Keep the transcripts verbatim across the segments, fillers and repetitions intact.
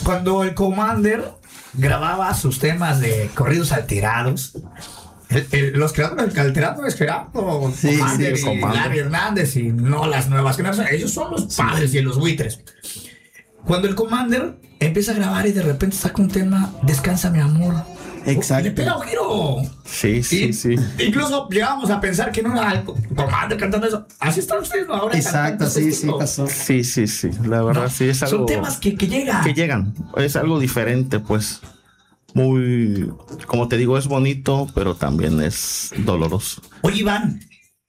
cuando el Commander grababa sus temas de corridos alterados, el, el, los creadores del alterado esperando Sí, Commander sí, y Commander. Larry Hernández y no las nuevas generaciones, ellos son los padres y los buitres. Cuando el Commander empieza a grabar y de repente saca un tema, Descansa mi amor. Exacto. Le pega un giro. Sí, sí, Y sí. incluso llegábamos a pensar que no era el Commander cantando eso. Así están ustedes ahora. Exacto, cantando sí, ese sí estilo. pasó. Sí, sí, sí. La verdad, No, sí es algo son temas que, que llegan. que llegan. Es algo diferente, pues. Muy, como te digo, es bonito, pero también es doloroso. Oye, Iván,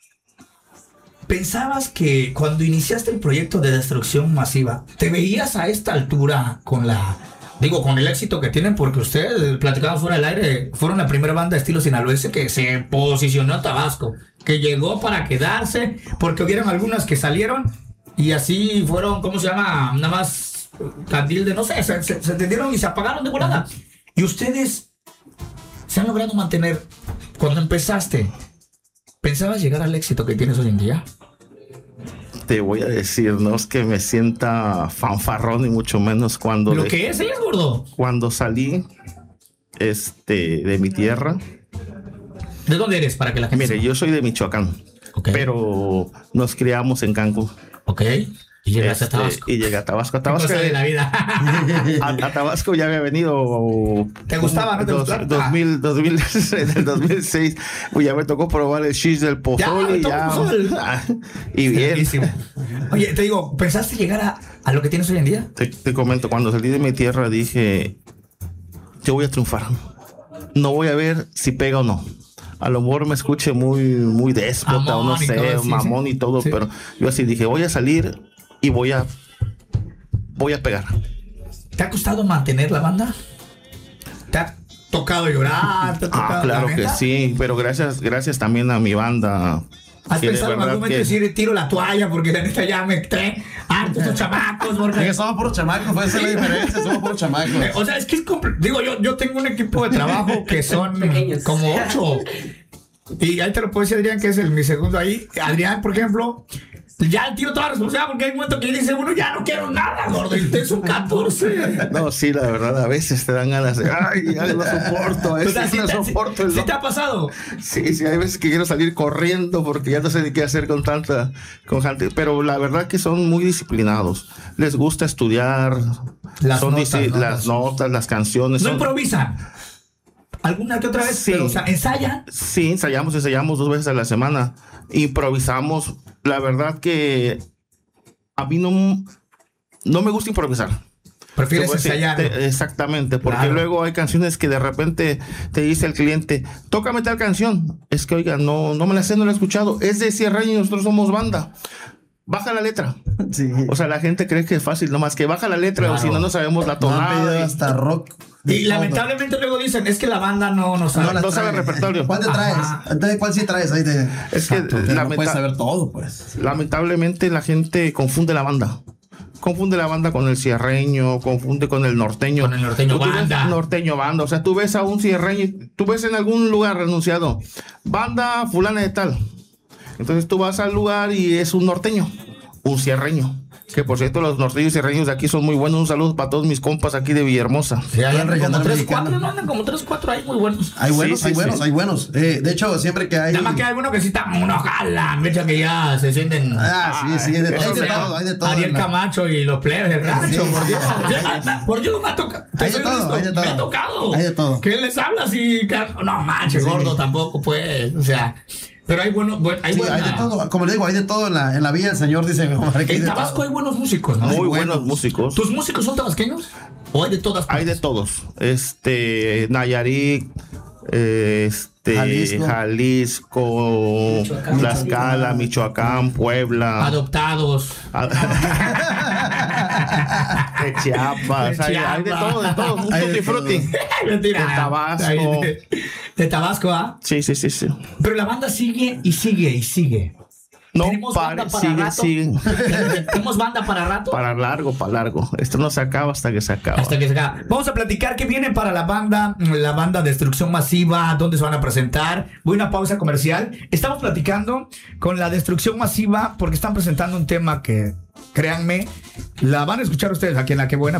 ¿pensabas que cuando iniciaste el proyecto de Destrucción Masiva, te veías a esta altura con la, digo, con el éxito que tienen? Porque ustedes, platicamos fuera del aire, fueron la primera banda de estilo sinaloense que se posicionó en Tabasco, que llegó para quedarse, porque hubieron algunas que salieron y así fueron, ¿cómo se llama? Nada más candil de, no sé, se, se, se entendieron y se apagaron de volada. Y ustedes se han logrado mantener. Cuando empezaste, ¿pensabas llegar al éxito que tienes hoy en día? Te voy a decir, no es que me sienta fanfarrón y mucho menos cuando, Lo de- que es, es gordo. cuando salí este, de mi tierra. ¿De dónde eres? Para que la gente Mire, sepa. yo soy de Michoacán, Ok. pero nos criamos en Cancún. Ok. Y llegaste Este, a Tabasco. Y llegué a Tabasco. A ¿Qué Tabasco, cosa de la vida? a, a Tabasco ya había venido. ¿Te gustaba, no te dos- gustaba? dos mil, dos mil, en el dos mil seis, pues ya me tocó probar el cheese del pozole. me tocó Ya, pozole. y bien. Riquísimo. Oye, te digo, ¿pensaste llegar a, a lo que tienes hoy en día? Te, te comento, cuando salí de mi tierra dije, yo voy a triunfar. No voy a ver si pega o no. A lo mejor me escuche muy, muy déspota o no Mamón y sé, todo, sí, mamón sí. y todo, Sí. pero yo así dije, voy a salir y voy a, voy a pegar. ¿Te ha costado mantener la banda? ¿Te ha tocado llorar? ¿Te ha tocado Ah, claro la que neta? sí, pero gracias, gracias también a mi banda. ¿Has que de pensado en verdad algún momento que- decir tiro la toalla porque la neta ya me traen hartos estos chamacos? Es Porque... que somos puros chamacos, fue esa es la diferencia, somos puros chamacos. Eh, O sea, es que es compl- digo, yo, yo tengo un equipo de trabajo que son Pequeños. como ocho. Y ahí te lo puedo decir, Adrián, que es el, mi segundo ahí. Adrián, por ejemplo, ya el tiro toda la responsabilidad porque hay un momento que dice uno, ya no quiero nada, gordo. Y usted es un catorce. No, sí, la verdad, a veces te dan ganas de, ay, ya no soporto, O es sea, que ¿sí no te, soporto el sí te ha pasado? Sí, sí, hay veces que quiero salir corriendo porque ya no sé ni qué hacer con tanta con gente, pero la verdad que son muy disciplinados. Les gusta estudiar, Las son notas, disi- notas. las notas, las canciones. No son- improvisan. ¿Alguna que otra vez? Sí. Pero, o sea, ensayan. Sí, ensayamos, ensayamos dos veces a la semana. Improvisamos. La verdad que a mí no, no me gusta improvisar. Prefieres Te voy a decir, ensayar. te- exactamente, porque Claro. luego hay canciones que de repente te dice el cliente, tócame tal canción. Es que, oiga, no, no me la sé, no la he escuchado. Es de Sierra y nosotros somos banda. Baja la letra. Sí. O sea, la gente cree que es fácil, nomás que baja la letra, Claro. o si no, no sabemos la Nos han pedido tonada. y- hasta rock. de Y todo. lamentablemente luego dicen, es que la banda no, no sabe. No la no sabe trae. el repertorio. ¿Cuál te traes? Ajá. Entonces, ¿cuál sí traes? Ahí te... Es que Pero no lamenta- puedes saber todo, pues. lamentablemente la gente confunde la banda. Confunde la banda con el cierreño, confunde con el norteño. Con el norteño Tú ves banda. Norteño banda. O sea, tú ves a un cierreño, tú ves en algún lugar renunciado, banda fulana de tal. Entonces tú vas al lugar y es un norteño, un cierreño. Que por cierto, los norteños y cierreños de aquí son muy buenos. Un saludo para todos mis compas aquí de Villahermosa. Sí, hay Buen como regional tres, mexicano. cuatro, no andan como tres, cuatro ahí muy buenos. Hay buenos, Sí, hay sí, buenos, sí. hay buenos. Eh, de hecho, siempre que hay... Nada más que hay algunos que sí están uno jala, me echa que ya se sienten. Ah, sí, sí, hay de, Eso hay de sí. todo, hay de todo. Ariel ¿no? Camacho y los plebes del rancho, Sí. por Dios. Ya, Por Dios, me ha tocado. Te Hay de soy todo, honesto, hay de todo. Me ha tocado. Hay de todo. ¿Qué les hablas y no manches, Sí. gordo tampoco, pues? O sea, pero hay buenos, buen- hay Sí, buena- hay de todo. Como le digo, hay de todo en la, en la villa. El señor dice... como que hay En de Tabasco todo. hay buenos músicos, ¿no? Muy Muy buenos buenos. músicos. ¿Tus músicos son tabasqueños? ¿O hay de todas Hay de partes? todos. Este, Nayarit, eh, este, Jalisco. Jalisco, Michoacán. Tlaxcala, Michoacán, Puebla, Adoptados. de Chiapas, De hay, hay de Chiapas. todo, de todo, un Hay de tutti todo. frutti. Mentira. De Tabasco. Ahí De, de Tabasco, ¿ah? Sí, sí, sí, sí. Pero la banda sigue y sigue y sigue. No ¿Tenemos pare, banda para sigue, rato? sigue. ¿Tenemos banda para rato? Para largo, para largo. Esto no se acaba hasta que se acaba. Hasta que se acaba. Vamos a platicar qué viene para la banda, la banda Destrucción Masiva, dónde se van a presentar. Voy a una pausa comercial. Estamos platicando con la Destrucción Masiva porque están presentando un tema que, créanme, la van a escuchar ustedes aquí en La Que Buena.